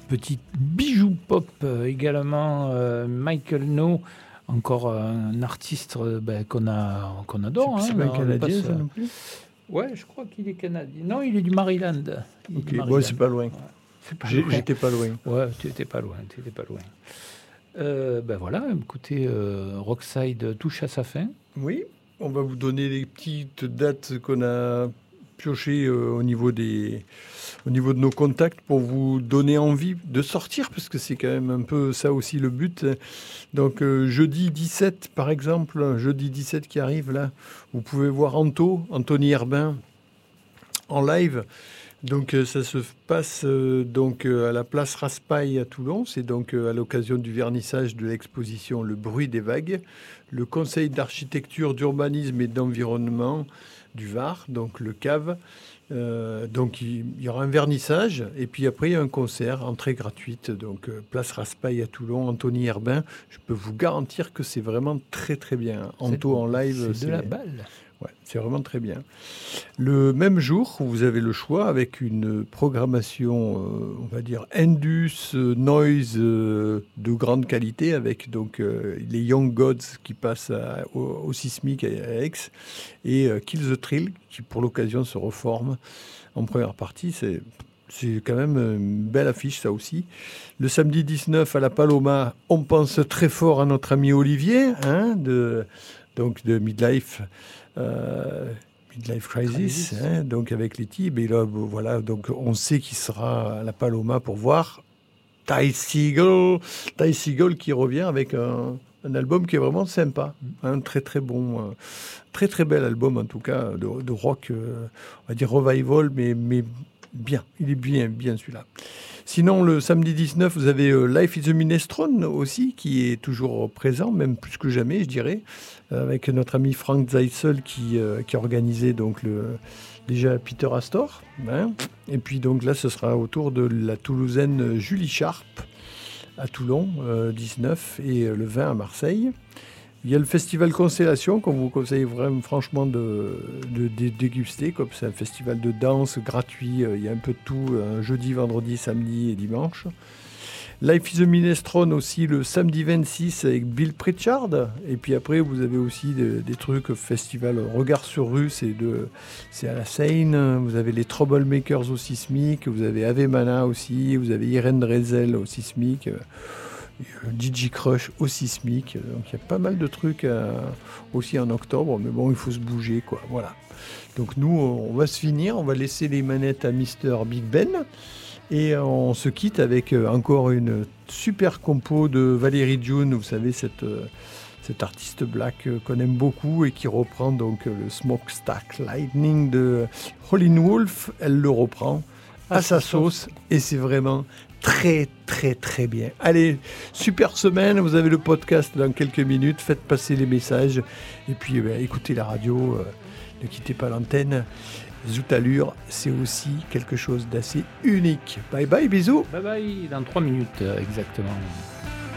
petit bijou pop également, Michael No, encore un artiste qu'on adore. C'est pas un Canadien, ça non plus? Ouais, je crois qu'il est canadien. Non, il est du Maryland. Ok, bon, c'est pas loin. Ouais, c'est pas J'étais pas loin. Ouais, tu étais pas loin. Voilà, écoutez, Rockside touche à sa fin. Oui, on va vous donner les petites dates qu'on a piochées au niveau de nos contacts pour vous donner envie de sortir, parce que c'est quand même un peu ça aussi le but. Donc jeudi 17 par exemple, jeudi 17 qui arrive là, vous pouvez voir Anthony Herbin en live. Donc ça se passe à la place Raspail à Toulon. C'est donc à l'occasion du vernissage de l'exposition Le bruit des vagues. Le Conseil d'architecture, d'urbanisme et d'environnement du Var, donc le CAV. Donc il y aura un vernissage et puis après il y a un concert, entrée gratuite. Donc place Raspail à Toulon, Anthony Herbin. Je peux vous garantir que c'est vraiment très très bien. Anto en live, c'est de la balle. Ouais, c'est vraiment très bien. Le même jour, vous avez le choix avec une programmation, on va dire, Indus, Noise de grande qualité, avec donc les Young Gods qui passent au Sismic à Aix et Kill the Thrill qui pour l'occasion se reforme en première partie. C'est quand même une belle affiche, ça aussi. Le samedi 19 à la Paloma, on pense très fort à notre ami Olivier, de Midlife. Midlife Crisis, donc avec les Tibes. Et là, voilà, donc on sait qu'il sera à la Paloma pour voir Ty Segall qui revient avec un album qui est vraiment sympa, un très très bon, très très bel album en tout cas de rock, on va dire revival, mais bien, il est bien celui-là. Sinon, le samedi 19, vous avez Life is a Minestrone aussi, qui est toujours présent, même plus que jamais, je dirais, avec notre ami Frank Zeitzel qui a organisé donc déjà Peter Astor. Et puis donc là, ce sera autour de la Toulousaine Julie Sharp à Toulon, 19, et le 20 à Marseille. Il y a le festival Constellation qu'on vous conseille vraiment franchement de déguster, comme c'est un festival de danse gratuit, il y a un peu de tout, jeudi, vendredi, samedi et dimanche. Life is a Minestrone aussi le samedi 26 avec Bill Pritchard. Et puis après, vous avez aussi des trucs, festival Regard sur rue, c'est à la Seine. Vous avez les Troublemakers au Sismic, vous avez Ave Mana aussi, vous avez Irène Drezel au Sismic. DJ Crush au Sismic, donc il y a pas mal de trucs aussi en octobre, mais bon, il faut se bouger, quoi, voilà. Donc nous, on va se finir, on va laisser les manettes à Mister Big Ben, et on se quitte avec encore une super compo de Valérie June, vous savez, cette artiste black qu'on aime beaucoup et qui reprend donc le Smokestack Lightning de Howlin' Wolf, elle le reprend à sa sauce, et c'est vraiment très très très bien. Allez, super semaine, vous avez le podcast dans quelques minutes, faites passer les messages et puis écoutez la radio, ne quittez pas l'antenne. Zoot Allure, c'est aussi quelque chose d'assez unique. Bye bye, bisous. Bye bye, dans 3 minutes exactement.